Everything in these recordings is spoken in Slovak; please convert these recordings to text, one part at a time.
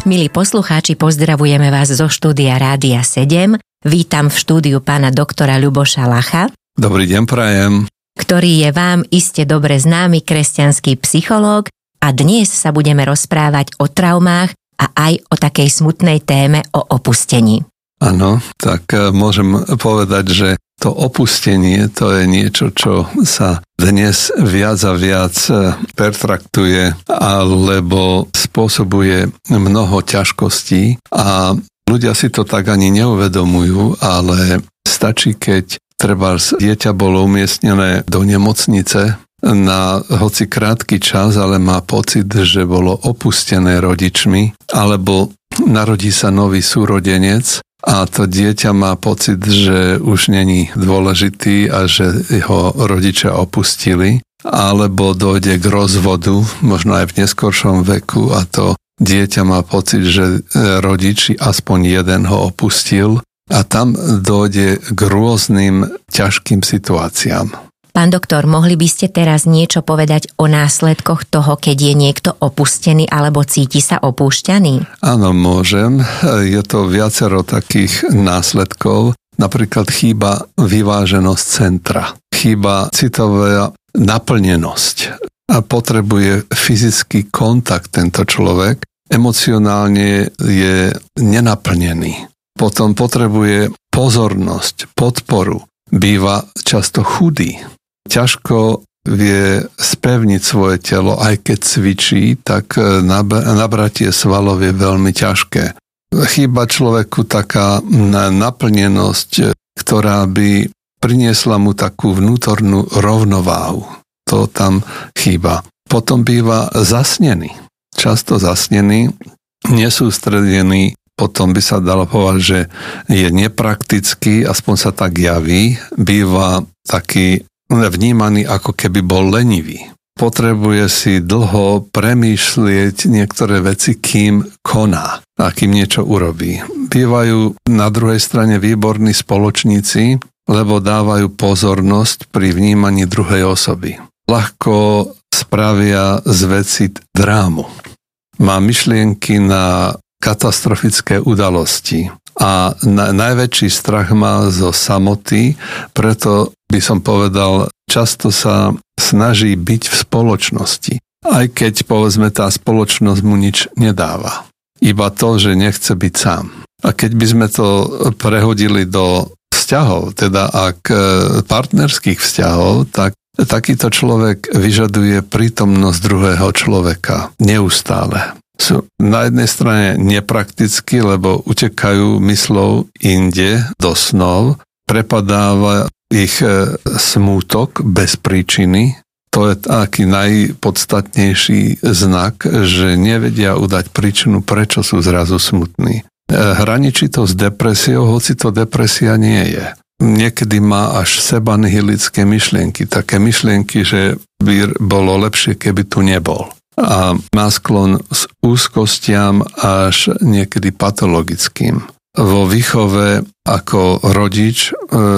Milí poslucháči, pozdravujeme vás zo štúdia Rádia 7. Vítam v štúdiu pána doktora Ľuboša Lacha. Dobrý deň prajem. Ktorý je vám iste dobre známy kresťanský psychológ a dnes sa budeme rozprávať o traumách a aj o takej smutnej téme o opustení. Áno, tak môžem povedať, že to opustenie, to je niečo, čo sa dnes viac a viac pertraktuje, alebo spôsobuje mnoho ťažkostí a ľudia si to tak ani neuvedomujú, ale stačí, keď trebárs dieťa bolo umiestnené do nemocnice na hoci krátky čas, ale má pocit, že bolo opustené rodičmi, alebo narodí sa nový súrodenec a to dieťa má pocit, že už není dôležitý a že ho rodičia opustili, alebo dojde k rozvodu, možno aj v neskoršom veku a to dieťa má pocit, že rodiči aspoň jeden ho opustil a tam dojde k rôznym ťažkým situáciám. Pán doktor, mohli by ste teraz niečo povedať o následkoch toho, keď je niekto opustený alebo cíti sa opúšťaný? Áno, môžem. Je to viacero takých následkov. Napríklad chýba vyváženosť centra. Chýba citová naplnenosť. A potrebuje fyzický kontakt tento človek. Emocionálne je nenaplnený. Potom potrebuje pozornosť, podporu. Býva často chudý. Ťažko vie spevniť svoje telo, aj keď cvičí, tak nabratie svalov je veľmi ťažké. Chýba človeku taká naplnenosť, ktorá by priniesla mu takú vnútornú rovnováhu. To tam chýba. Potom býva zasnený. Často zasnený, nesústredený, potom by sa dalo povedať, že je nepraktický, aspoň sa tak javí, býva taký vnímaný, ako keby bol lenivý. Potrebuje si dlho premýšľať niektoré veci, kým koná a kým niečo urobí. Bývajú na druhej strane výborní spoločníci, lebo dávajú pozornosť pri vnímaní druhej osoby. Ľahko spravia z veci drámu. Má myšlienky na katastrofické udalosti a najväčší strach má zo samoty, preto by som povedal, často sa snaží byť v spoločnosti, aj keď povedzme tá spoločnosť mu nič nedáva. Iba to, že nechce byť sám. A keď by sme to prehodili do vzťahov, teda ak partnerských vzťahov, tak takýto človek vyžaduje prítomnosť druhého človeka neustále. Sú na jednej strane neprakticky, lebo utekajú myslou inde do snov, prepadáva ich smútok bez príčiny. To je taký najpodstatnejší znak, že nevedia udať príčinu, prečo sú zrazu smutní. Hraničí to s depresiou, hoci to depresia nie je. Niekedy má až sebanihilické myšlienky, také myšlienky, že by bolo lepšie, keby tu nebol. A má sklon s úzkostiam až niekedy patologickým. Vo výchove ako rodič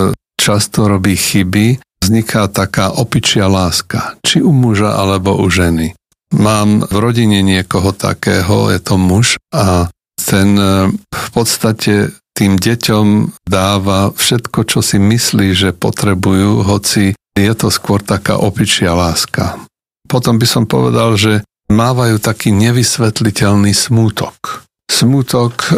často robí chyby, vzniká taká opičia láska, či u muža alebo u ženy. Mám v rodine niekoho takého, je to muž a ten v podstate tým deťom dáva všetko, čo si myslí, že potrebujú, hoci je to skôr taká opičia láska. Potom by som povedal, že mávajú taký nevysvetliteľný smútok. Smútok,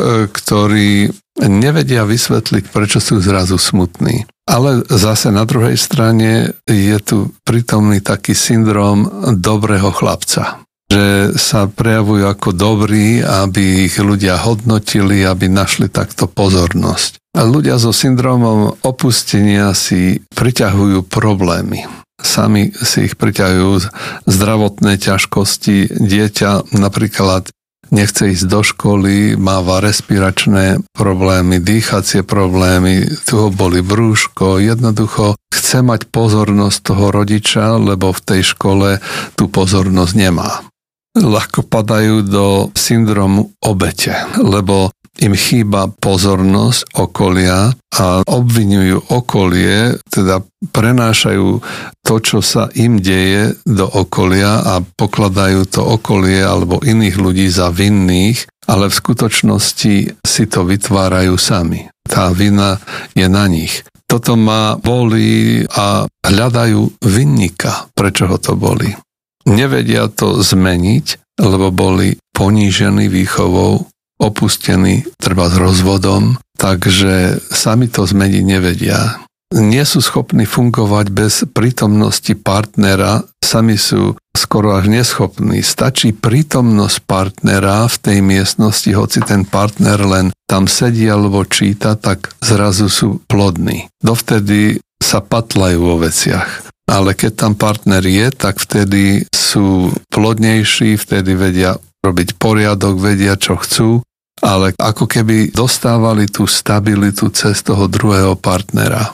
ktorý nevedia vysvetliť, prečo sú zrazu smutní. Ale zase na druhej strane je tu prítomný taký syndrom dobrého chlapca. Že sa prejavujú ako dobrí, aby ich ľudia hodnotili, aby našli takto pozornosť. A ľudia so syndromom opustenia si priťahujú problémy. Sami si ich priťahujú zdravotné ťažkosti. Dieťa napríklad nechce ísť do školy, máva respiračné problémy, dýchacie problémy, tu ho boli brúško, jednoducho chce mať pozornosť toho rodiča, lebo v tej škole tú pozornosť nemá. Ľahko padajú do syndromu obete, lebo im chýba pozornosť okolia a obviňujú okolie, teda prenášajú to, čo sa im deje do okolia a pokladajú to okolie alebo iných ľudí za vinných ale v skutočnosti si to vytvárajú sami. Tá vina je na nich. Toto ma bolí a hľadajú vinníka, prečo ho to bolí. Nevedia to zmeniť, lebo boli ponížení výchovou, opustení treba s rozvodom, takže sami to zmeniť nevedia. Nie sú schopní fungovať bez prítomnosti partnera, sami sú skoro až neschopní. Stačí prítomnosť partnera v tej miestnosti, hoci ten partner len tam sedí alebo číta, tak zrazu sú plodní. Dovtedy sa patlajú vo veciach. Ale keď tam partner je, tak vtedy sú plodnejší, vtedy vedia robiť poriadok, vedia, čo chcú, ale ako keby dostávali tú stabilitu cez toho druhého partnera.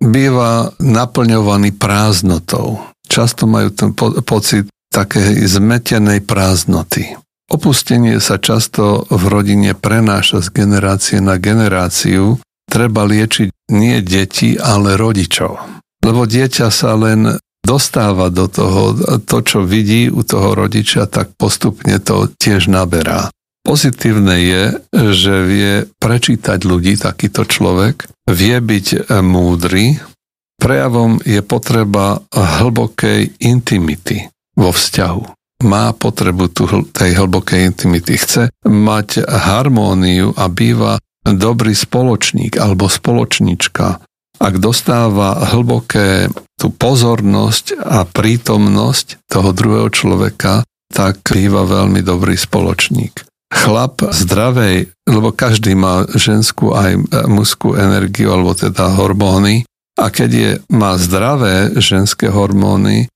Býva naplňovaný prázdnotou. Často majú ten pocit takej zmetenej prázdnoty. Opustenie sa často v rodine prenáša z generácie na generáciu. Treba liečiť nie deti, ale rodičov. Lebo dieťa sa len dostáva do toho, to, čo vidí u toho rodiča, tak postupne to tiež naberá. Pozitívne je, že vie prečítať ľudí, takýto človek, vie byť múdry. Prejavom je potreba hlbokej intimity vo vzťahu. Má potrebu tej hlbokej intimity. Chce mať harmóniu a býva dobrý spoločník alebo spoločnička. Ak dostáva hlboké tú pozornosť a prítomnosť toho druhého človeka, tak býva veľmi dobrý spoločník. Chlap zdravej, lebo každý má ženskú aj mužskú energiu, alebo teda hormóny, a keď má zdravé ženské hormóny,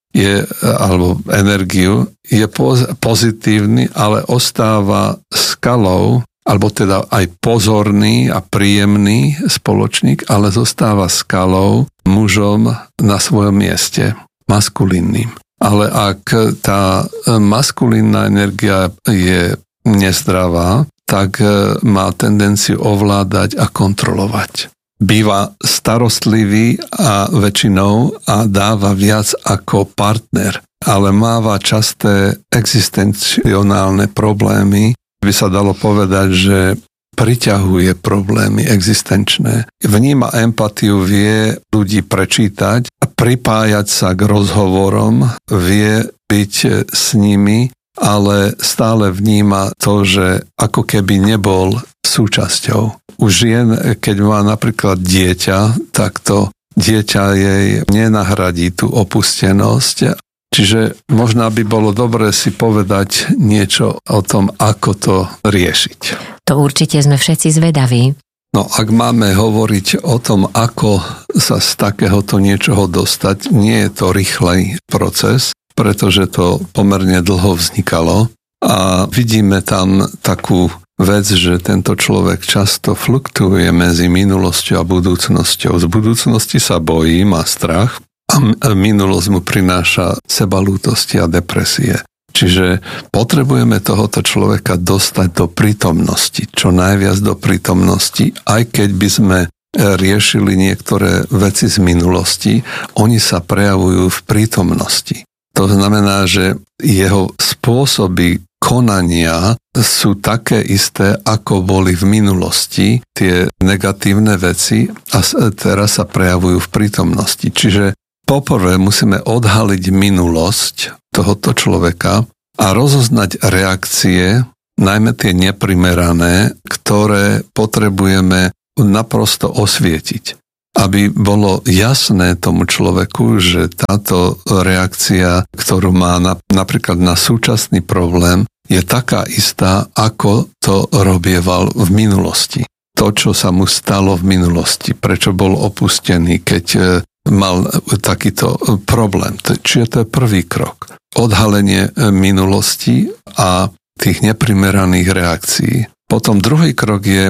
alebo energiu, je pozitívny, ale ostáva skalou, alebo teda aj pozorný a príjemný spoločník, ale zostáva skalou, mužom na svojom mieste, maskulinným. Ale ak tá maskulínna energia je nezdravá, tak má tendenciu ovládať a kontrolovať. Býva starostlivý a väčšinou a dáva viac ako partner, ale máva časté existencionálne problémy. By sa dalo povedať, že priťahuje problémy existenčné. Vníma empatiu, vie ľudí prečítať a pripájať sa k rozhovorom, vie byť s nimi, ale stále vníma to, že ako keby nebol súčasťou. U žien, keď má napríklad dieťa, tak to dieťa jej nenahradí tú opustenosť. Čiže možno by bolo dobre si povedať niečo o tom, ako to riešiť. To určite sme všetci zvedaví. No, ak máme hovoriť o tom, ako sa z takéhoto niečoho dostať, nie je to rýchlej proces, pretože to pomerne dlho vznikalo a vidíme tam takú vec, že tento človek často fluktuuje medzi minulosťou a budúcnosťou. Z budúcnosti sa bojí, má strach a minulosť mu prináša sebalútosti a depresie. Čiže potrebujeme tohoto človeka dostať do prítomnosti, čo najviac do prítomnosti, aj keď by sme riešili niektoré veci z minulosti, oni sa prejavujú v prítomnosti. To znamená, že jeho spôsoby konania sú také isté, ako boli v minulosti, tie negatívne veci a teraz sa prejavujú v prítomnosti. Čiže poprvé musíme odhaliť minulosť tohoto človeka a rozoznať reakcie, najmä tie neprimerané, ktoré potrebujeme naprosto osvietiť. Aby bolo jasné tomu človeku, že táto reakcia, ktorú má napríklad na súčasný problém, je taká istá, ako to robieval v minulosti. To, čo sa mu stalo v minulosti, prečo bol opustený, keď mal takýto problém. Čiže to je prvý krok. Odhalenie minulosti a tých neprimeraných reakcií. Potom druhý krok je,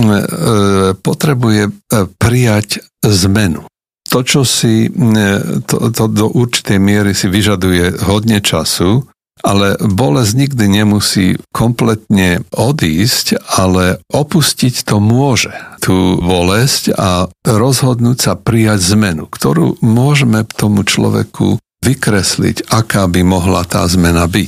potrebuje prijať zmenu. To, čo si to do určitej miery si vyžaduje hodne času, ale bolesť nikdy nemusí kompletne odísť, ale opustiť to môže. Tú bolesť a rozhodnúť sa prijať zmenu, ktorú môžeme tomu človeku vykresliť, aká by mohla tá zmena byť.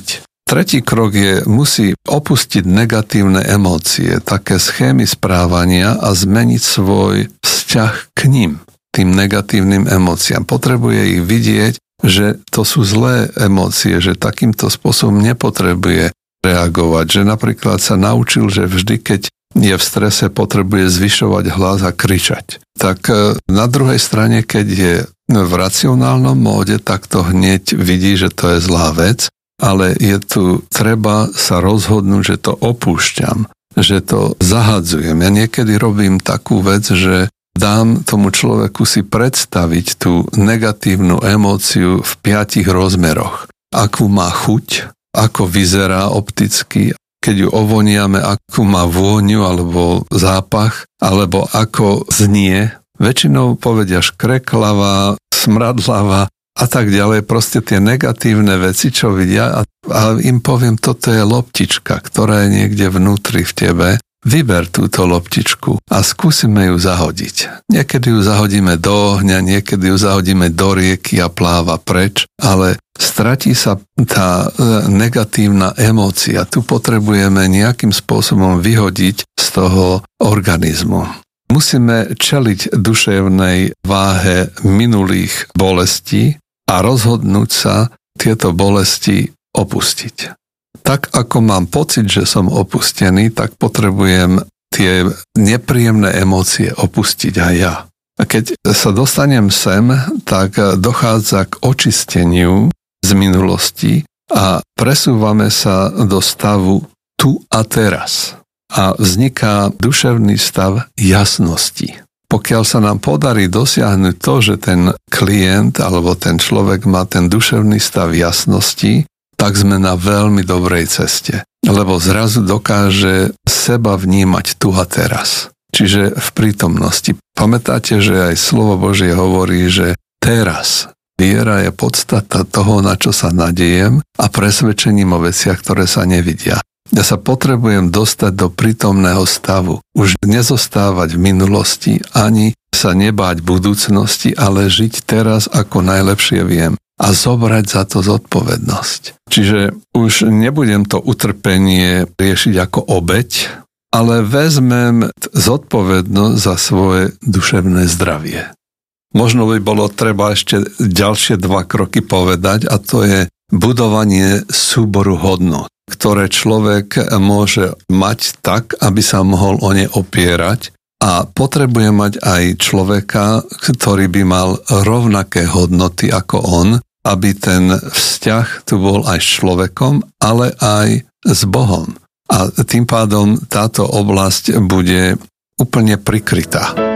Tretí krok musí opustiť negatívne emócie, také schémy správania a zmeniť svoj vzťah k ním, tým negatívnym emóciám. Potrebuje ich vidieť, že to sú zlé emócie, že takýmto spôsobom nepotrebuje reagovať, že napríklad sa naučil, že vždy, keď je v strese, potrebuje zvyšovať hlas a kričať. Tak na druhej strane, keď je v racionálnom móde, tak to hneď vidí, že to je zlá vec, ale je tu treba sa rozhodnúť, že to opúšťam, že to zahadzujem. Ja niekedy robím takú vec, že dám tomu človeku si predstaviť tú negatívnu emóciu v 5 rozmeroch. Akú má chuť, ako vyzerá opticky, keď ju ovoniame, akú má vôňu alebo zápach, alebo ako znie. Väčšinou povedia škreklavá, smradlavá a tak ďalej. Proste tie negatívne veci, čo vidia, a im poviem, toto je loptička, ktorá je niekde vnútri v tebe. Vyber túto loptičku a skúsime ju zahodiť. Niekedy ju zahodíme do ohňa, niekedy ju zahodíme do rieky a pláva preč, ale stratí sa tá negatívna emócia. Tu potrebujeme nejakým spôsobom vyhodiť z toho organizmu. Musíme čeliť duševnej váhe minulých bolestí a rozhodnúť sa tieto bolesti opustiť. Tak ako mám pocit, že som opustený, tak potrebujem tie nepríjemné emócie opustiť aj ja. A keď sa dostanem sem, tak dochádza k očisteniu z minulosti a presúvame sa do stavu tu a teraz. A vzniká duševný stav jasnosti. Pokiaľ sa nám podarí dosiahnuť to, že ten klient alebo ten človek má ten duševný stav jasnosti, tak sme na veľmi dobrej ceste. Lebo zrazu dokáže seba vnímať tu a teraz. Čiže v prítomnosti. Pamätáte, že aj slovo Božie hovorí, že teraz viera je podstata toho, na čo sa nadejem a presvedčením o veciach, ktoré sa nevidia. Ja sa potrebujem dostať do prítomného stavu. Už nezostávať v minulosti, ani sa nebáť budúcnosti, ale žiť teraz, ako najlepšie viem. A zobrať za to zodpovednosť. Čiže už nebudem to utrpenie riešiť ako obeť, ale vezmem zodpovednosť za svoje duševné zdravie. Možno by bolo treba ešte ďalšie 2 kroky povedať, a to je budovanie súboru hodnôt, ktoré človek môže mať tak, aby sa mohol o ne opierať, a potrebuje mať aj človeka, ktorý by mal rovnaké hodnoty ako on, aby ten vzťah tu bol aj s človekom, ale aj s Bohom. A tým pádom táto oblasť bude úplne prikrytá.